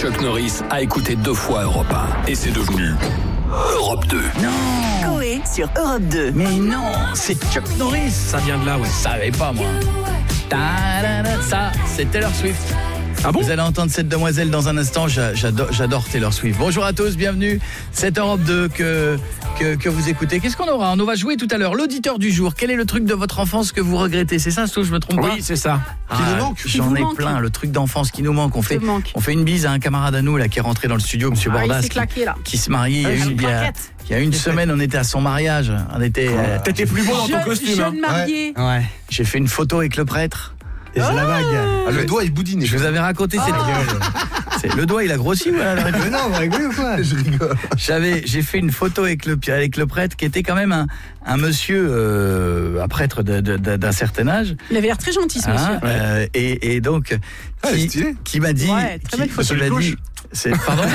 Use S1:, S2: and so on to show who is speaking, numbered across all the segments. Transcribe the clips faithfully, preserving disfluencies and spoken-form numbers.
S1: Chuck Norris a écouté deux fois Europe un. Et c'est devenu Europe deux.
S2: Non.
S3: Coé sur Europe deux.
S2: Mais non, c'est Chuck Norris.
S4: Ça vient de là, ouais.
S2: Je savais pas, moi. Ta-da-da. Ça, c'est Taylor Swift.
S4: Ah bon ?
S2: Vous allez entendre cette demoiselle dans un instant. J'adore, j'adore Taylor Swift. Bonjour à tous, bienvenue. C'est Europe deux que, que, que vous écoutez. Qu'est-ce qu'on aura ? On va jouer tout à l'heure. L'auditeur du jour. Quel est le truc de votre enfance que vous regrettez ? C'est ça, Sto, je me trompe pas ?
S4: Oui, c'est ça.
S2: Ah,
S5: Qui nous manque.
S2: J'en ai
S3: manque.
S2: plein. Le truc d'enfance qui nous manque. On fait,
S3: manque.
S2: on fait une bise à un camarade à nous là, qui est rentré dans le studio, Monsieur
S3: Ah, il
S2: Bordas,
S3: s'est claqué, là.
S2: qui, qui se marie. Il y a
S3: Ah,
S2: une,
S3: une
S2: il y a,
S3: claquette.
S2: il y a une semaine, on était à son mariage. On était. euh,
S4: T'étais plus beau dans ton
S3: Jeune,
S4: costume.
S3: jeune
S4: hein.
S3: marié.
S2: Ouais. J'ai fait une photo avec le prêtre.
S5: Et c'est la vague. Ah, le doigt est boudiné.
S2: Je vous avais raconté cette gueule. C'est, le doigt, il a grossi, voilà.
S5: Mais non, vous rigolez ou quoi ? Je rigole.
S2: J'avais, j'ai fait une photo avec le, avec le prêtre qui était quand même un, un monsieur, euh, un prêtre de, de, de, d'un certain âge.
S3: Il avait l'air très gentil, ce
S2: Hein,
S3: monsieur.
S2: euh, et, et donc,
S5: Ah,
S2: qui,
S5: stylé.
S2: qui m'a dit,
S3: Ouais, très belle
S2: qui,
S3: photo.
S2: qui m'a
S4: Cloche.
S2: dit, c'est, pardon.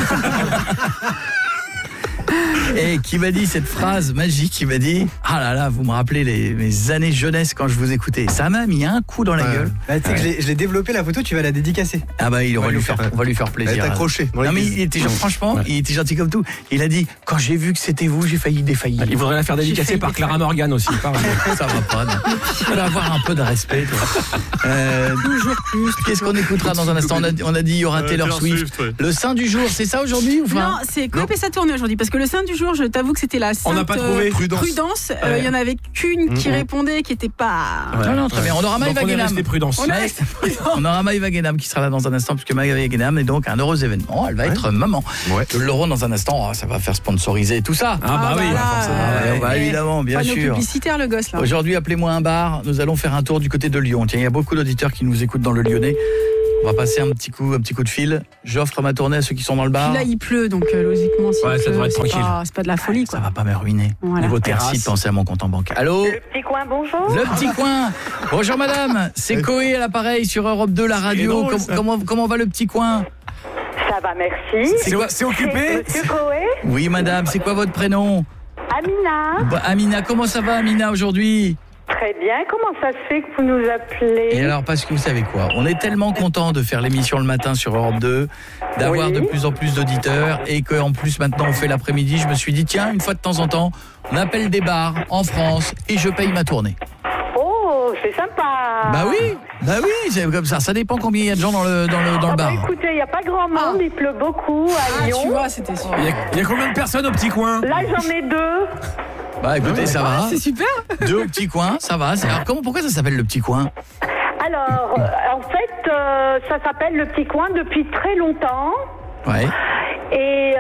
S2: Et qui m'a dit cette phrase magique, qui m'a dit « Ah là là, vous me rappelez les, mes années jeunesse quand je vous écoutais. » Ça m'a mis un coup dans la
S5: Ouais.
S2: gueule.
S6: Bah, tu sais que je l'ai- je l'ai développé la photo, tu vas la dédicacer.
S2: Ah bah, il, on, va lui faire, on va lui faire
S5: Elle
S2: plaisir.
S5: est accrochée. dans
S2: Non mais
S5: l'église.
S2: il était, genre, franchement, il était gentil comme tout. Il a dit « Quand j'ai vu que c'était vous, j'ai failli défaillir. »
S4: Il voudrait la faire dédicacer
S3: failli
S4: par Clara Morgan aussi. pareil.
S2: Ça va pas, non. Tu peux avoir un peu de respect, toi. Euh,
S3: Toujours plus.
S2: Qu'est-ce qu'on écoutera dans un instant ? On a, on a dit il y aura Taylor,
S1: Taylor
S2: Swift.
S1: Swift, ouais.
S2: Le saint du jour, c'est ça aujourd'hui ou
S3: Non,
S2: pas ?
S3: c'est Coop et sa tournée aujourd'hui. Parce que le saint du jour, je t'avoue que c'était la sainte
S4: On n'a pas trouvé.
S3: euh,
S5: Prudence.
S3: Prudence. Euh, Il y en avait qu'une qui répondait, qui était pas...
S2: Non, non, très bien. On aura
S4: Donc
S2: Maïva
S4: on est
S2: Guénam.
S4: resté prudence.
S3: On est
S2: Maï-
S3: resté prudent.
S2: On aura Maïva Guénam qui sera là dans un instant, puisque Maïva Guénam est donc un heureux événement. Elle va être maman.
S5: Ouais.
S2: Nous l'aurons dans un instant. Oh, ça va faire sponsoriser tout ça.
S4: Ah bah oui.
S3: là,
S2: Ah,
S3: euh,
S2: ouais, bah,
S3: eh,
S2: évidemment, bien
S3: panneau
S2: sûr.
S3: publicitaire, le gosse, là.
S2: Aujourd'hui, appelez-moi un bar. Nous allons faire un tour du côté de Lyon. Tiens, il y a beaucoup d'auditeurs qui nous écoutent dans le Lyonnais. On va passer un petit coup, un petit coup de fil. J'offre ma tournée à ceux qui sont dans le bar.
S3: Puis là, il pleut, donc euh, logiquement, s'il
S4: Ouais, ça
S3: pleut,
S4: devrait être
S3: c'est
S4: tranquille.
S3: pas, c'est pas de la folie,
S2: Ça
S3: quoi.
S2: va pas me ruiner.
S3: Voilà.
S2: Niveau
S4: Terrasse.
S2: Merci de penser à mon compte en banque. Allô ?
S7: Le petit coin, bonjour.
S2: Le petit coin. Bonjour madame, c'est Coé à l'appareil sur Europe deux, la radio.
S4: drôle,
S2: Com-
S4: ça.
S2: comment, comment va le petit coin ?
S7: Ça va, merci.
S4: C'est quoi- c'est occupé ?
S7: Monsieur Coé,
S2: Oui madame, c'est quoi votre prénom ?
S7: Amina.
S2: Bah, Amina, comment ça va Amina aujourd'hui ?
S7: Très bien. Comment ça se fait que vous nous appelez?
S2: Et alors parce que vous savez quoi, on est tellement content de faire l'émission le matin sur Europe deux, d'avoir
S7: Oui.
S2: de plus en plus d'auditeurs et qu'en plus maintenant on fait l'après-midi, je me suis dit tiens, une fois de temps en temps, on appelle des bars en France et je paye ma tournée.
S7: Oh, c'est sympa.
S2: Bah oui, bah oui, c'est comme ça, ça dépend combien il y a de gens dans le, dans le, dans
S7: Ah
S2: le
S7: bah,
S2: bar.
S7: écoutez, il n'y a pas grand monde, il pleut beaucoup à
S3: Ah,
S7: Lyon.
S3: tu vois, c'était sûr.
S4: Il y, a, il y a combien de personnes au petit coin ?
S7: Là, j'en ai deux.
S2: Bah écoutez, ça va.
S3: C'est super.
S2: Deux au petit coin, ça va. C'est- Alors comment, pourquoi ça s'appelle le petit coin ?
S7: Alors, euh, en fait, euh, ça s'appelle le petit coin depuis très longtemps.
S2: Ouais.
S7: Et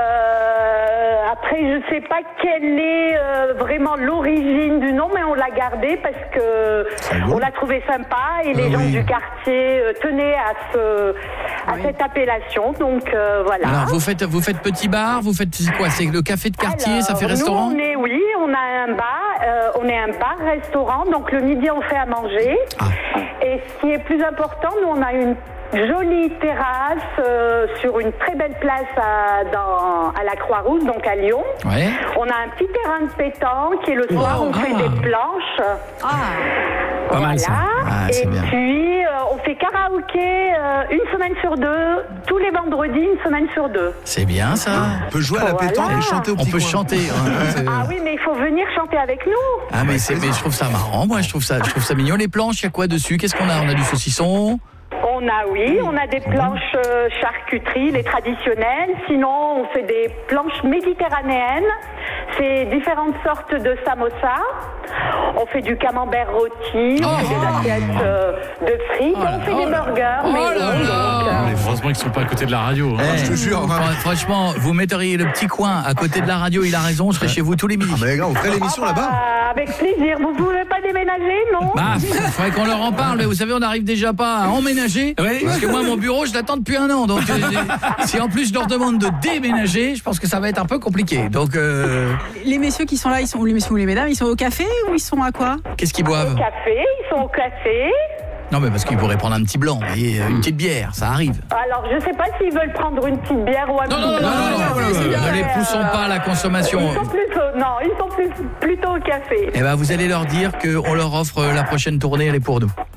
S7: euh, après, je ne sais pas quelle est euh, vraiment l'origine du nom, mais on l'a gardé parce que
S2: beau.
S7: on l'a trouvé sympa et les
S2: Ah
S7: gens
S2: oui.
S7: du quartier euh, tenaient à, ce, à
S3: Oui.
S7: cette appellation. Donc euh, voilà.
S2: Alors vous faites, vous faites petit bar, vous faites c'est quoi ? C'est le café de quartier, ça fait
S7: Alors,
S2: restaurant ?
S7: Nous, on est, oui, on a un bar, euh, on est un bar-restaurant, donc le midi on fait à manger.
S2: Ah.
S7: Et ce qui est plus important, nous on a une jolie terrasse euh, sur une très belle place à, dans, à la Croix-Rouge, donc à Lyon.
S2: Ouais.
S7: On a un petit terrain de pétanque et le soir on fait
S2: Ah.
S7: des planches.
S3: Ah,
S4: Pas
S7: Voilà.
S4: mal, ça.
S2: Ah, c'est
S7: et
S2: bien.
S7: puis euh, on fait karaoké euh, une semaine sur deux, tous les vendredis une semaine sur deux.
S2: C'est bien ça.
S5: On peut jouer à la
S7: Voilà.
S5: pétanque et chanter au
S2: On
S5: petit
S2: peut
S5: coin.
S2: chanter. hein. C'est-
S7: Ah oui, mais il faut venir chanter avec nous.
S2: Ah mais c'est, mais je trouve ça marrant. Moi, je trouve ça, je trouve ça mignon. Les planches, il y a quoi dessus ? Qu'est-ce qu'on a ? On a du saucisson.
S7: On a, oui, on a des planches euh, charcuterie, les traditionnelles. Sinon, on fait des planches méditerranéennes. C'est différentes sortes de samosa. On fait du camembert rôti, on fait des assiettes euh, de frites,
S2: Oh là
S7: on fait
S2: là,
S7: des
S2: oh là
S7: burgers.
S2: là,
S7: maison,
S2: oh là
S7: donc,
S2: là.
S7: euh,
S1: Heureusement qu'ils sont pas à côté de la radio. hein.
S2: Eh,
S5: je te jure, hein.
S2: fran- Franchement, vous metteriez le petit coin à côté de la radio. Il a raison. Je serais chez vous tous les midis.
S5: Ah, mais les gars, on ferait l'émission
S7: ah bah,
S5: là-bas.
S7: avec plaisir. Vous pouvez pas déménager, non?
S2: Bah, il faudrait qu'on leur en parle, mais vous savez, on n'arrive déjà pas à emménager.
S4: Oui.
S2: Parce que moi, mon bureau, je l'attends depuis un an. Donc, euh, si en plus je leur demande de déménager, je pense que ça va être un peu compliqué. Donc, euh,
S3: les messieurs qui sont là, ils sont où les messieurs ou les mesdames? Ils sont au café ou ils sont à quoi?
S2: qu'est-ce qu'ils
S7: Au
S2: boivent?
S7: café, ils sont au café.
S2: Non, mais parce qu'ils pourraient prendre un petit blanc, vous voyez, une petite bière, ça arrive.
S7: Alors, je sais pas s'ils veulent prendre une petite bière ou un
S2: Non,
S7: petit
S2: non, non,
S7: blanc.
S2: non, non, non,
S3: c'est bien.
S2: ne les poussons pas à la consommation.
S7: Ils sont plutôt, non, ils sont plus, plutôt au café.
S2: Eh ben, vous allez leur dire qu'on leur offre la prochaine tournée, elle est pour nous.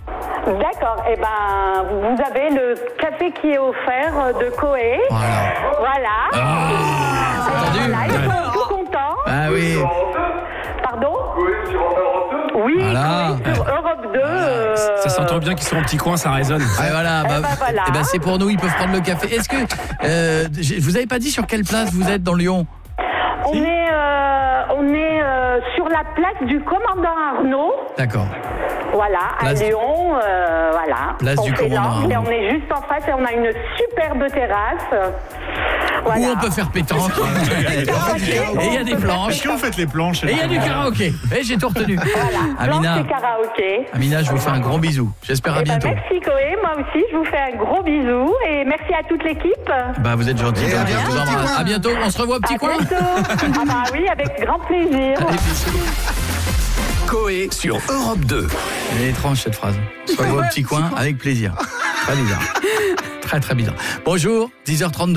S7: D'accord. Eh ben, vous avez le café qui est offert de Coé.
S2: Voilà.
S7: Voilà.
S2: Ah, entendu.
S7: Voilà, ils sont tout contents.
S2: Ah oui.
S7: Pardon? Oui,
S2: Voilà.
S7: Coé sur Europe deux. euh,
S4: Ça s'entend bien qu'ils sont en petit coin, ça résonne.
S2: Ah, voilà, bah,
S7: ben voilà.
S2: eh ben, c'est pour nous, ils peuvent prendre le café. Est-ce que euh, j'ai- vous avez pas dit sur quelle place vous êtes dans Lyon?
S7: On est, euh, on est euh, sur la place du commandant Arnaud.
S2: D'accord.
S7: Voilà,
S2: Place-
S7: à Lyon, euh, voilà.
S2: Place
S7: on
S2: du
S7: fait
S2: commandant
S7: l'angle et
S2: Arnaud.
S7: on est juste en face et on a une superbe terrasse. Voilà.
S2: Où on peut faire pétanque. Et il y a des planches.
S5: Est-ce que vous faites les planches?
S2: Et il y a du karaoké. Et j'ai tout retenu.
S7: Voilà,
S2: Amina,
S7: planche et karaoké.
S2: Amina, je vous fais un gros bisou. J'espère à
S7: Eh ben,
S2: bientôt.
S7: merci Coé, moi aussi je vous fais un gros bisou et merci à toute l'équipe.
S2: Bah vous êtes gentils.
S5: Et à
S2: je
S5: bientôt,
S2: vous
S5: petit
S2: embrasse.
S5: coin.
S2: À bientôt, on se revoit au petit
S7: À
S2: coin.
S7: bientôt. Ah bah oui, avec grand plaisir.
S2: Allez, bisous.
S1: Coé sur Europe deux.
S2: Elle est étrange cette phrase. On se revoit au petit coin avec plaisir. Très bizarre. Très très bizarre. Bonjour, dix heures trente-deux.